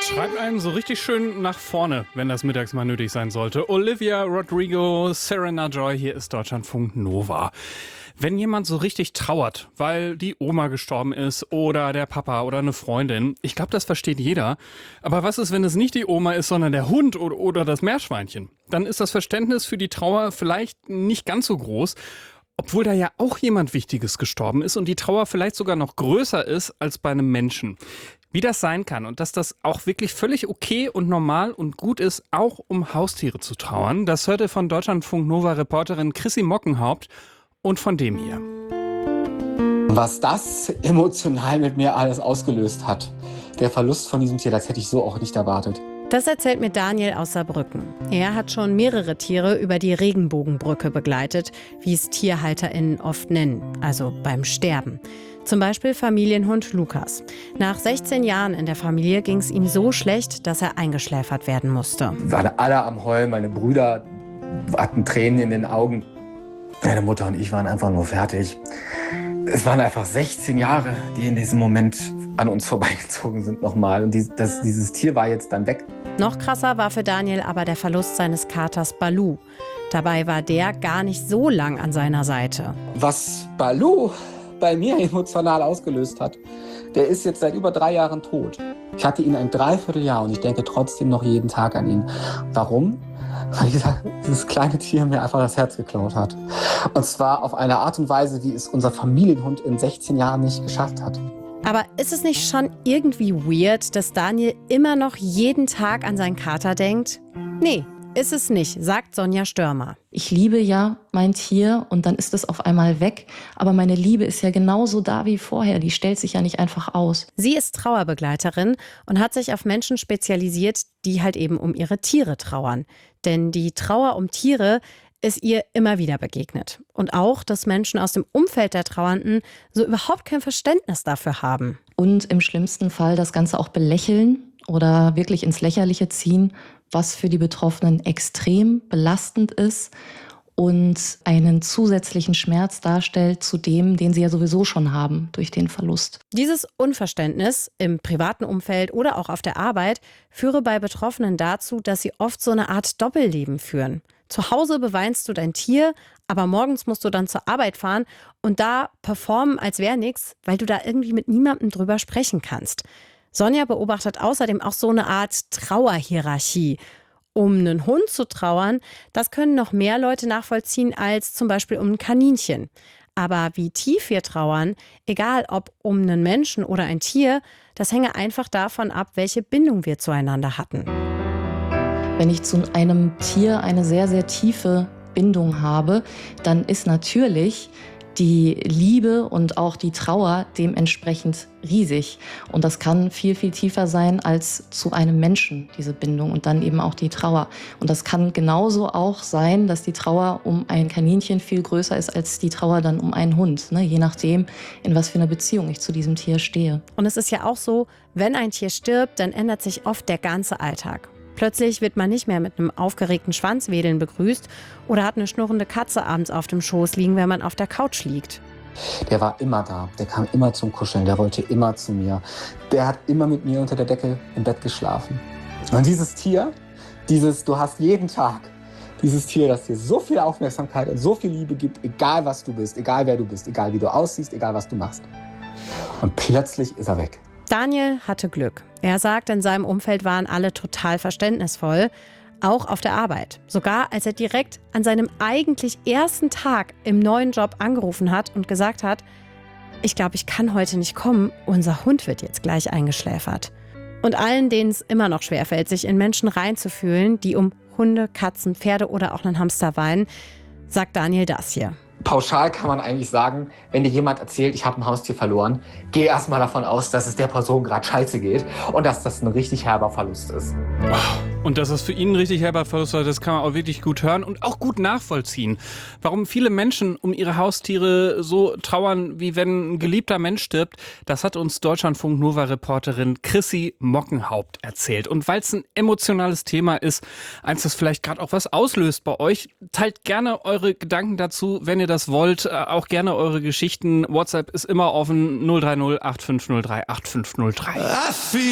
Treibt einen so richtig schön nach vorne, wenn das mittags mal nötig sein sollte. Olivia Rodrigo, Serena Joy, hier ist Deutschlandfunk Nova. Wenn jemand so richtig trauert, weil die Oma gestorben ist oder der Papa oder eine Freundin, ich glaube, das versteht jeder. Aber was ist, wenn es nicht die Oma ist, sondern der Hund oder das Meerschweinchen? Dann ist das Verständnis für die Trauer vielleicht nicht ganz so groß, obwohl da ja auch jemand Wichtiges gestorben ist und die Trauer vielleicht sogar noch größer ist als bei einem Menschen. Wie das sein kann und dass das auch wirklich völlig okay und normal und gut ist, auch um Haustiere zu trauern, das hört ihr von Deutschlandfunk Nova-Reporterin Chrissy Mockenhaupt und von dem hier. Was das emotional mit mir alles ausgelöst hat, der Verlust von diesem Tier, das hätte ich so auch nicht erwartet. Das erzählt mir Daniel aus Saarbrücken. Er hat schon mehrere Tiere über die Regenbogenbrücke begleitet, wie es TierhalterInnen oft nennen, also beim Sterben. Zum Beispiel Familienhund Lukas. Nach 16 Jahren in der Familie ging es ihm so schlecht, dass er eingeschläfert werden musste. Wir waren alle am Heulen, meine Brüder hatten Tränen in den Augen. Meine Mutter und ich waren einfach nur fertig. Es waren einfach 16 Jahre, die in diesem Moment an uns vorbeigezogen sind nochmal. Und dieses Tier war jetzt dann weg. Noch krasser war für Daniel aber der Verlust seines Katers Balu. Dabei war der gar nicht so lang an seiner Seite. Was Balu bei mir emotional ausgelöst hat, der ist jetzt seit über 3 Jahren tot. Ich hatte ihn ein Dreivierteljahr und ich denke trotzdem noch jeden Tag an ihn. Warum? Weil dieses kleine Tier mir einfach das Herz geklaut hat. Und zwar auf eine Art und Weise, wie es unser Familienhund in 16 Jahren nicht geschafft hat. Aber ist es nicht schon irgendwie weird, dass Daniel immer noch jeden Tag an seinen Kater denkt? Nee, ist es nicht, sagt Sonja Störmer. Ich liebe ja mein Tier und dann ist es auf einmal weg. Aber meine Liebe ist ja genauso da wie vorher. Die stellt sich ja nicht einfach aus. Sie ist Trauerbegleiterin und hat sich auf Menschen spezialisiert, die halt eben um ihre Tiere trauern. Denn die Trauer um Tiere ist ihr immer wieder begegnet. Und auch, dass Menschen aus dem Umfeld der Trauernden so überhaupt kein Verständnis dafür haben. Und im schlimmsten Fall das Ganze auch belächeln oder wirklich ins Lächerliche ziehen, was für die Betroffenen extrem belastend ist und einen zusätzlichen Schmerz darstellt zu dem, den sie ja sowieso schon haben durch den Verlust. Dieses Unverständnis im privaten Umfeld oder auch auf der Arbeit führe bei Betroffenen dazu, dass sie oft so eine Art Doppelleben führen. Zu Hause beweinst du dein Tier, aber morgens musst du dann zur Arbeit fahren und da performen, als wäre nichts, weil du da irgendwie mit niemandem drüber sprechen kannst. Sonja beobachtet außerdem auch so eine Art Trauerhierarchie. Um einen Hund zu trauern, das können noch mehr Leute nachvollziehen als zum Beispiel um ein Kaninchen. Aber wie tief wir trauern, egal ob um einen Menschen oder ein Tier, das hänge einfach davon ab, welche Bindung wir zueinander hatten. Wenn ich zu einem Tier eine sehr, sehr tiefe Bindung habe, dann ist natürlich die Liebe und auch die Trauer dementsprechend riesig. Und das kann viel, viel tiefer sein als zu einem Menschen, diese Bindung und dann eben auch die Trauer. Und das kann genauso auch sein, dass die Trauer um ein Kaninchen viel größer ist als die Trauer dann um einen Hund, ne? Je nachdem, in was für einer Beziehung ich zu diesem Tier stehe. Und es ist ja auch so, wenn ein Tier stirbt, dann ändert sich oft der ganze Alltag. Plötzlich wird man nicht mehr mit einem aufgeregten Schwanzwedeln begrüßt oder hat eine schnurrende Katze abends auf dem Schoß liegen, wenn man auf der Couch liegt. Der war immer da, der kam immer zum Kuscheln, der wollte immer zu mir. Der hat immer mit mir unter der Decke im Bett geschlafen. Und dieses Tier, du hast jeden Tag dieses Tier, das dir so viel Aufmerksamkeit und so viel Liebe gibt, egal was du bist, egal wer du bist, egal wie du aussiehst, egal was du machst. Und plötzlich ist er weg. Daniel hatte Glück. Er sagt, in seinem Umfeld waren alle total verständnisvoll, auch auf der Arbeit. Sogar als er direkt an seinem eigentlich ersten Tag im neuen Job angerufen hat und gesagt hat, ich glaube, ich kann heute nicht kommen, unser Hund wird jetzt gleich eingeschläfert. Und allen, denen es immer noch schwerfällt, sich in Menschen reinzufühlen, die um Hunde, Katzen, Pferde oder auch einen Hamster weinen, sagt Daniel das hier. Pauschal kann man eigentlich sagen, wenn dir jemand erzählt, ich habe ein Haustier verloren, geh erstmal davon aus, dass es der Person gerade scheiße geht und dass das ein richtig herber Verlust ist. Und dass es für ihn ein richtig herber Verlust war, das kann man auch wirklich gut hören und auch gut nachvollziehen. Warum viele Menschen um ihre Haustiere so trauern, wie wenn ein geliebter Mensch stirbt, das hat uns Deutschlandfunk Nova-Reporterin Chrissy Mockenhaupt erzählt. Und weil es ein emotionales Thema ist, eins, das vielleicht gerade auch was auslöst bei euch, teilt gerne eure Gedanken dazu, wenn ihr das wollt, auch gerne eure Geschichten. WhatsApp ist immer offen, 030 8503 8503.